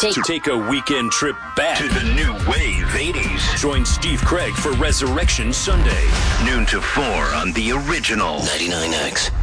Take a weekend trip back to the new wave 80s. Join Steve Craig for Resurrection Sunday. Noon to 4 on the original 99X.